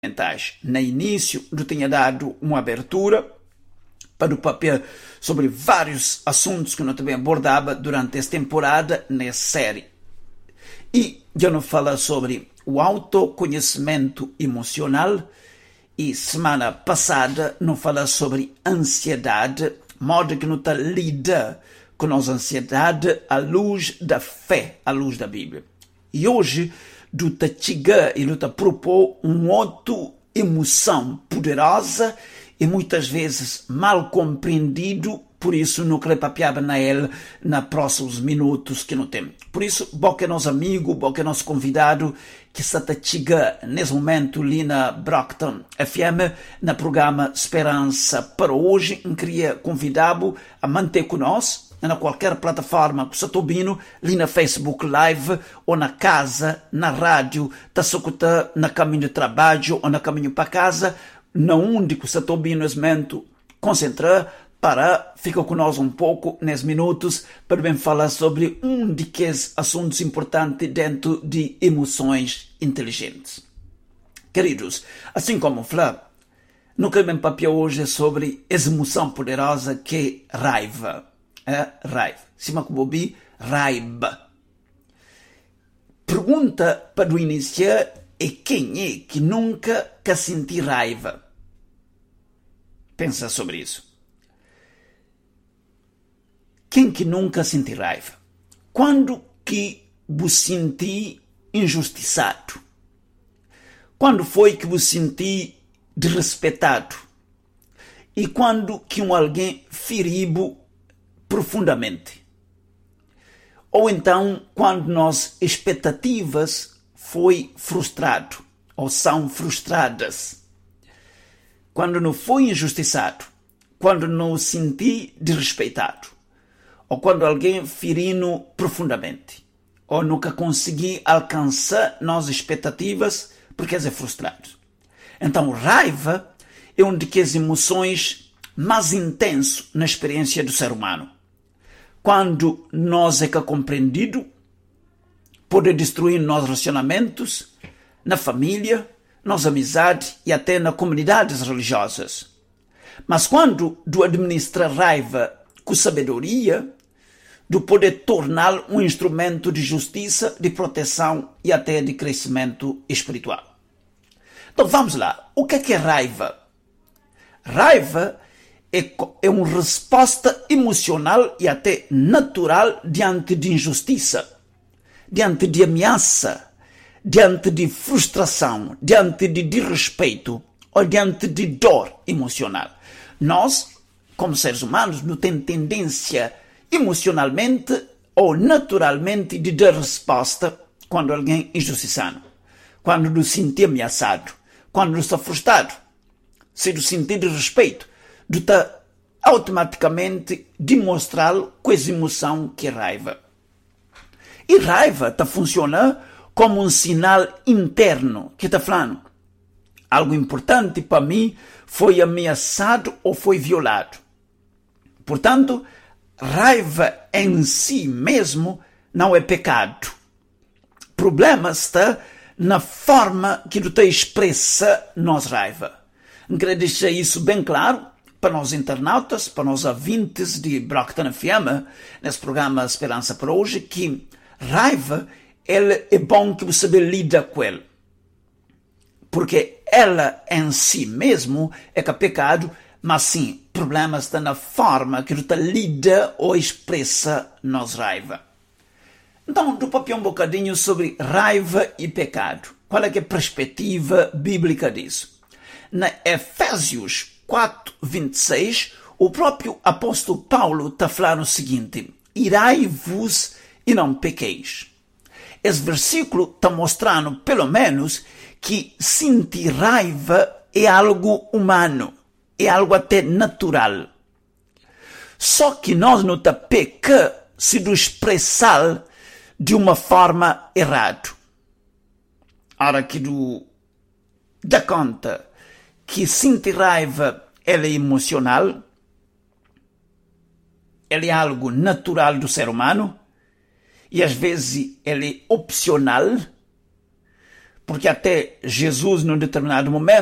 No início, eu tinha dado uma abertura para o papel sobre vários assuntos que eu também abordava durante esta temporada nessa série. E eu não falo sobre o autoconhecimento emocional e semana passada não falo sobre ansiedade, modo que não está lida com a nossa ansiedade à luz da fé, à luz da Bíblia. E hoje, eu te chega e eu te propor uma outra emoção poderosa e muitas vezes mal compreendido, por isso não quero papiar na ele nos próximos minutos que não temos. Por isso, bom que é nosso amigo, bom que é nosso convidado, que está a chegar nesse momento ali na Brockton FM, no programa Esperança para hoje. Eu queria convidá-lo a manter conosco na qualquer plataforma que você está ouvindo, ali na Facebook Live, ou na casa, na rádio, está escutando na caminho de trabalho ou na caminho para casa, na onde você está ouvindo nesse momento, concentrar para ficar conosco um pouco nesses minutos para bem falar sobre um daqueles assuntos importantes dentro de emoções inteligentes. Queridos, assim como falei, não quero bem papiar hoje sobre essa emoção poderosa que é raiva. Raiva. Cima com o Bobi, raiva. Pergunta para o iniciar é quem é que nunca quer sentir raiva? Pensa sobre isso. Quem que nunca sente raiva? Quando que vos senti injustiçado? Quando foi que vos senti desrespeitado? E quando que alguém feriu profundamente? Ou então, quando nossas expectativas foi frustrado, ou são frustradas? Quando não foi injustiçado? Quando não senti desrespeitado? Ou quando alguém feriu profundamente? Ou nunca consegui alcançar nossas expectativas porque é frustrado? Então, raiva é uma das emoções mais intensas na experiência do ser humano. Quando nós é que é compreendido, pode destruir nossos relacionamentos, na família, nas amizades e até nas comunidades religiosas. Mas quando tu administra raiva com sabedoria, tu pode torná-lo um instrumento de justiça, de proteção e até de crescimento espiritual. Então vamos lá. O que é raiva? Raiva é uma resposta emocional e até natural diante de injustiça, diante de ameaça, diante de frustração, diante de desrespeito ou diante de dor emocional. Nós, como seres humanos, não temos tendência emocionalmente ou naturalmente de dar resposta quando alguém é injustiçado, quando nos sentir ameaçado, quando nos está frustrado, se nos sentir desrespeito, de está automaticamente demonstrar com essa emoção que é raiva. E raiva está funcionando como um sinal interno que está falando. Algo importante para mim foi ameaçado ou foi violado. Portanto, raiva em si mesmo não é pecado. O problema está na forma que tu expressa nossa raiva. Eu quero deixar isso bem claro para nós internautas, para nós ouvintes de Brockton FM, nesse programa Esperança para hoje, que raiva, ela é bom que você lida com ela. Porque ela em si mesmo é que é pecado, mas sim, o problema está na forma que você lida ou expressa nossa raiva. Então, do papel um bocadinho sobre raiva e pecado. Qual é que é a perspectiva bíblica disso? Na Efésios 4:26, o próprio apóstolo Paulo está falando o seguinte: irai-vos e não pequeis. Esse versículo está mostrando, pelo menos, que sentir raiva é algo humano, é algo até natural. Só que nós não está pecando se do expressar de uma forma errada. Ora que do dá conta que sentir raiva ela é emocional, ela é algo natural do ser humano e às vezes ela é opcional. porque até Jesus, num determinado momento,